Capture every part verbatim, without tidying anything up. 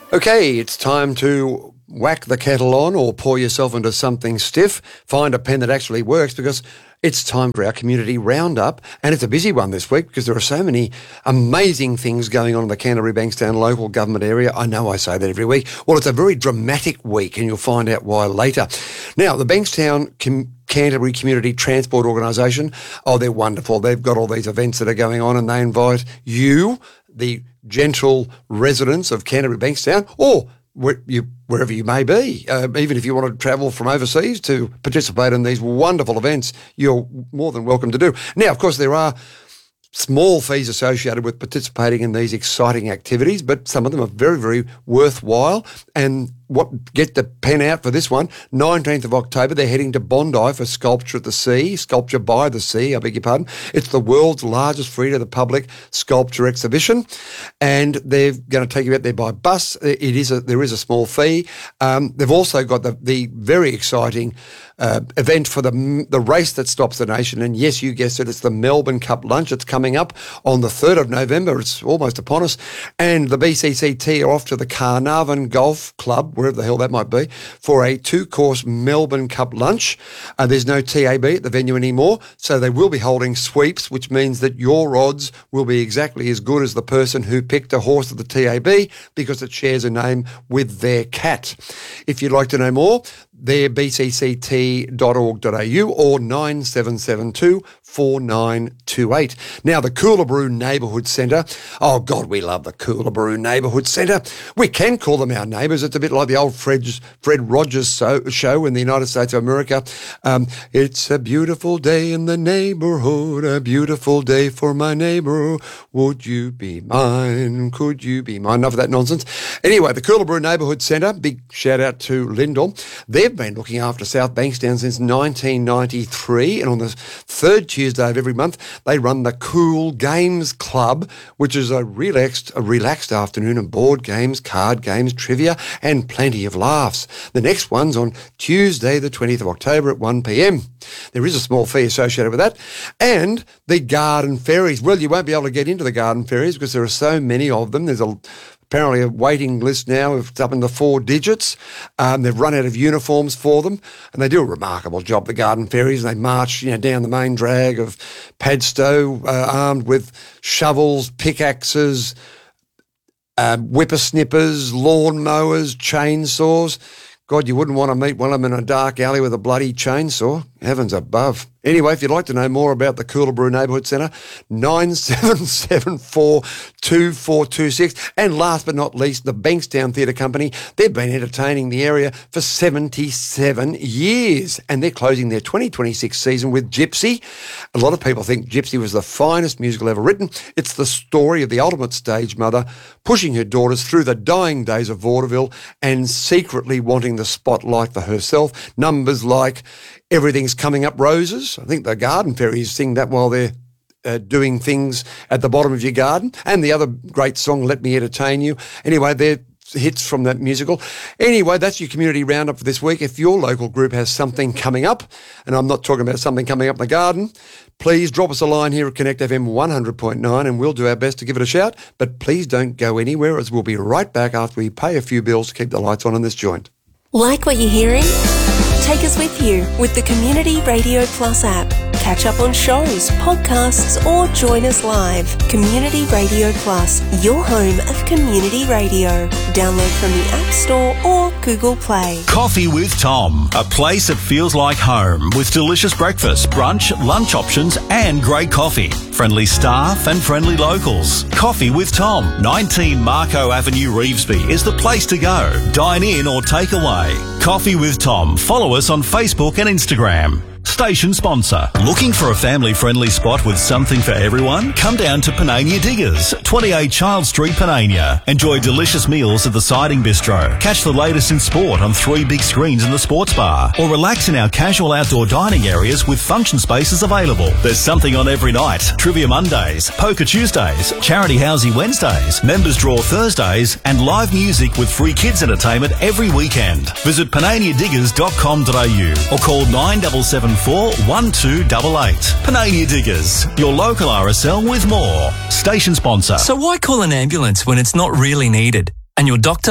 Okay, it's time to whack the kettle on or pour yourself into something stiff. Find a pen that actually works, because it's time for our community roundup, and it's a busy one this week because there are so many amazing things going on in the Canterbury Bankstown local government area. I know I say that every week. Well, it's a very dramatic week, and you'll find out why later. Now, the Bankstown Com- Canterbury Community Transport Organisation, oh, they're wonderful. They've got all these events that are going on, and they invite you, the gentle residents of Canterbury Bankstown, or where you, wherever you may be, uh, even if you want to travel from overseas to participate in these wonderful events, you're more than welcome to do. Now, of course, there are small fees associated with participating in these exciting activities, but some of them are very, very worthwhile. And what get the pen out for this one, nineteenth of October, they're heading to Bondi for Sculpture at the Sea, Sculpture by the Sea, I beg your pardon. It's the world's largest free-to-the-public sculpture exhibition, and they're going to take you out there by bus. It is a, there is a small fee. Um, they've also got the, the very exciting uh, event for the the race that stops the nation, and yes, you guessed it, it's the Melbourne Cup Lunch. It's coming up on the third of November. It's almost upon us, and the B C C T are off to the Carnarvon Golf Club, wherever the hell that might be, for a two-course Melbourne Cup lunch. Uh, there's no T A B at the venue anymore, so they will be holding sweeps, which means that your odds will be exactly as good as the person who picked a horse at the T A B, because it shares a name with their cat. If you'd like to know more, they're b c c t dot org dot a u or nine seven seven two, four nine two eight. Now, the Coolabrew Neighbourhood Centre. Oh, God, we love the Coolabrew Neighbourhood Centre. We can call them our neighbours. It's a bit like the old Fred, Fred Rogers so, show in the United States of America. Um, it's a beautiful day in the neighbourhood, a beautiful day for my neighbour. Would you be mine? Could you be mine? Enough of that nonsense. Anyway, the Coolabrew Neighbourhood Centre, big shout out to Lyndall. They've been looking after South Bankstown since nineteen ninety-three, and on the third Tuesday of every month, they run the Cool Games Club, which is a relaxed, a relaxed afternoon of board games, card games, trivia, and plenty of laughs. The next one's on Tuesday, the twentieth of October at one p m. There is a small fee associated with that. And the garden fairies. Well, you won't be able to get into the garden fairies because there are so many of them. There's a apparently a waiting list now. It's up in the four digits. Um, they've run out of uniforms for them, and they do a remarkable job, the garden fairies. They march, you know, down the main drag of Padstow, uh, armed with shovels, pickaxes, uh, whippersnippers, lawn mowers, chainsaws. God, you wouldn't want to meet one of them in a dark alley with a bloody chainsaw. Heavens above. Anyway, if you'd like to know more about the Coolabrew Neighbourhood Centre, nine seven seven four, two four two six. And last but not least, the Bankstown Theatre Company. They've been entertaining the area for seventy-seven years, and they're closing their twenty twenty-six season with Gypsy. A lot of people think Gypsy was the finest musical ever written. It's the story of the ultimate stage mother pushing her daughters through the dying days of vaudeville and secretly wanting the spotlight for herself. Numbers like Everything's Coming Up Roses. I think the garden fairies sing that while they're uh, doing things at the bottom of your garden. And the other great song, Let Me Entertain You. Anyway, they're hits from that musical. Anyway, that's your community roundup for this week. If your local group has something coming up, and I'm not talking about something coming up in the garden, please drop us a line here at Connect F M one hundred point nine and we'll do our best to give it a shout. But please don't go anywhere, as we'll be right back after we pay a few bills to keep the lights on in this joint. Like what you're hearing? Take us with you with the Community Radio Plus app. Catch up on shows, podcasts, or join us live. Community Radio Plus, your home of community radio. Download from the App Store or Google Play. Coffee with Tom, a place that feels like home with delicious breakfast, brunch, lunch options and great coffee. Friendly staff and friendly locals. Coffee with Tom, nineteen Marco Avenue, Revesby is the place to go. Dine in or take away. Coffee with Tom. Follow us on Facebook and Instagram. Station sponsor. Looking for a family-friendly spot with something for everyone? Come down to Panania Diggers, twenty-eight Child Street, Panania. Enjoy delicious meals at the Siding Bistro. Catch the latest in sport on three big screens in the sports bar. Or relax in our casual outdoor dining areas with function spaces available. There's something on every night. Trivia Mondays, Poker Tuesdays, Charity Housey Wednesdays, Members Draw Thursdays, and live music with free kids entertainment every weekend. Visit panania diggers dot com dot a u or call nine seven seven four, one two eight eight. Panania Diggers, your local R S L with more. Station sponsor. So why call an ambulance when it's not really needed? And your doctor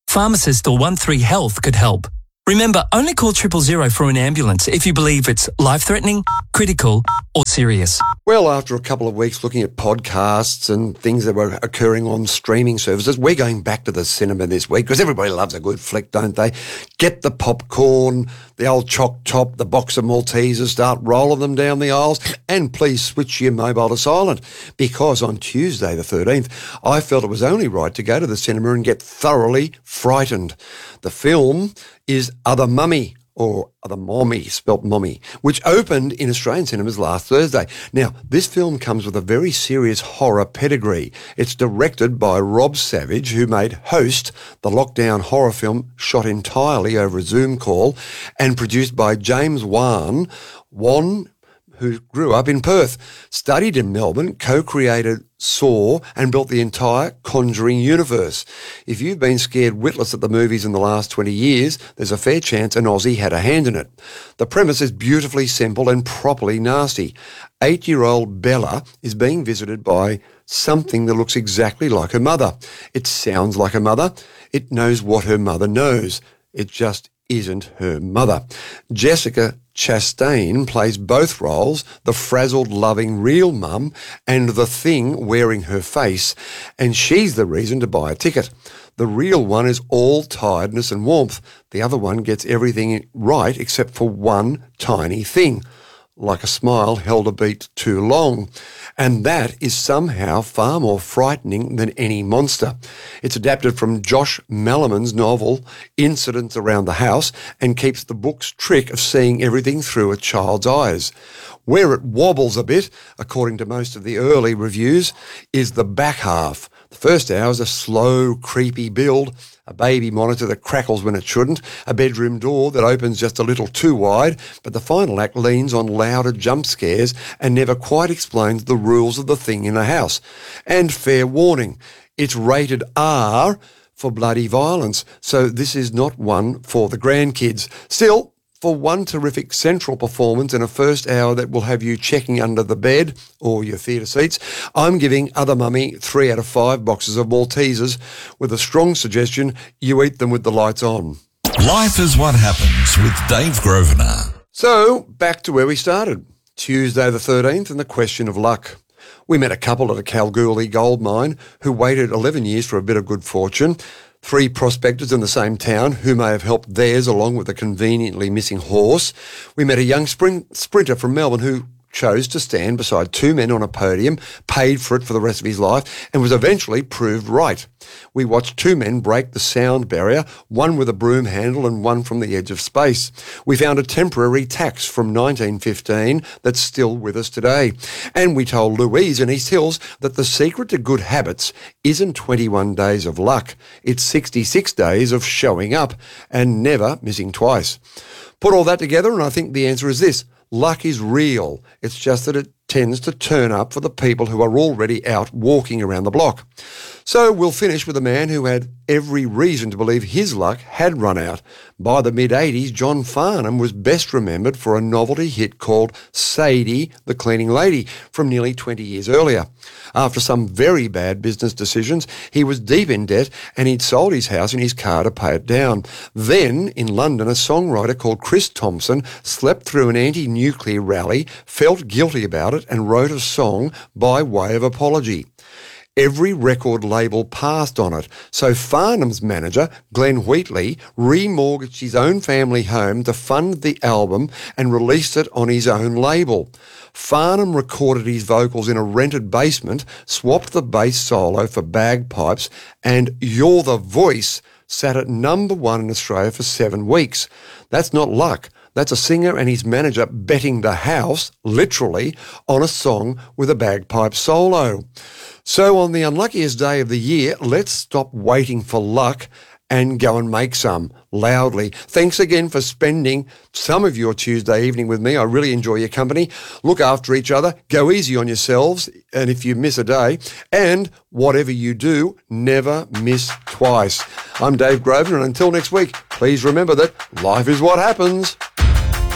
Pharmacist or one three Health could help. Remember, only call triple zero for an ambulance if you believe it's life-threatening, critical or serious. Well, after a couple of weeks looking at podcasts and things that were occurring on streaming services, we're going back to the cinema this week because everybody loves a good flick, don't they? Get the popcorn, the old choc top, the box of Maltesers, start rolling them down the aisles, and please switch your mobile to silent because on Tuesday the thirteenth, I felt it was only right to go to the cinema and get thoroughly frightened. The film is Other Mummy, or Other Mommy, spelt mommy, which opened in Australian cinemas last Thursday. Now, this film comes with a very serious horror pedigree. It's directed by Rob Savage, who made Host, the lockdown horror film shot entirely over a Zoom call, and produced by James Wan, Wan, who grew up in Perth, studied in Melbourne, co-created Saw and built the entire Conjuring universe. If you've been scared witless at the movies in the last twenty years, there's a fair chance an Aussie had a hand in it. The premise is beautifully simple and properly nasty. Eight-year-old Bella is being visited by something that looks exactly like her mother. It sounds like her mother. It knows what her mother knows. It just isn't her mother. Jessica Chastain plays both roles, the frazzled, loving real mum and the thing wearing her face, and she's the reason to buy a ticket. The real one is all tiredness and warmth. The other one gets everything right except for one tiny thing, like a smile held a beat too long. And that is somehow far more frightening than any monster. It's adapted from Josh Malerman's novel Incidents Around the House and keeps the book's trick of seeing everything through a child's eyes. Where it wobbles a bit, according to most of the early reviews, is the back half. The first hour is a slow, creepy build, a baby monitor that crackles when it shouldn't, a bedroom door that opens just a little too wide, but the final act leans on louder jump scares and never quite explains the rules of the thing in the house. And fair warning, it's rated R for bloody violence, so this is not one for the grandkids. Still, for one terrific central performance in a first hour that will have you checking under the bed or your theatre seats, I'm giving Other Mummy three out of five boxes of Maltesers with a strong suggestion you eat them with the lights on. Life is what happens with Dave Grosvenor. So, back to where we started. Tuesday the thirteenth and the question of luck. We met a couple at a Kalgoorlie gold mine who waited eleven years for a bit of good fortune. Three prospectors in the same town who may have helped theirs along with a conveniently missing horse. We met a young sprint, sprinter from Melbourne who chose to stand beside two men on a podium, paid for it for the rest of his life, and was eventually proved right. We watched two men break the sound barrier, one with a broom handle and one from the edge of space. We found a temporary tax from nineteen fifteen that's still with us today. And we told Louise in East Hills that the secret to good habits isn't twenty-one days of luck. It's sixty-six days of showing up and never missing twice. Put all that together and I think the answer is this. Luck is real. It's just that it tends to turn up for the people who are already out walking around the block. So we'll finish with a man who had every reason to believe his luck had run out. By the mid-eighties, John Farnham was best remembered for a novelty hit called Sadie, the Cleaning Lady, from nearly twenty years earlier. After some very bad business decisions, he was deep in debt and he'd sold his house and his car to pay it down. Then, in London, a songwriter called Chris Thompson slept through an anti-nuclear rally, felt guilty about it and wrote a song by way of apology. Every record label passed on it, so Farnham's manager, Glenn Wheatley, remortgaged his own family home to fund the album and released it on his own label. Farnham recorded his vocals in a rented basement, swapped the bass solo for bagpipes, and You're the Voice sat at number one in Australia for seven weeks. That's not luck. That's a singer and his manager betting the house, literally, on a song with a bagpipe solo. So on the unluckiest day of the year, let's stop waiting for luck and go and make some loudly. Thanks again for spending some of your Tuesday evening with me. I really enjoy your company. Look after each other. Go easy on yourselves. And if you miss a day, and whatever you do, never miss twice. I'm Dave Grosvenor, and until next week, please remember that life is what happens.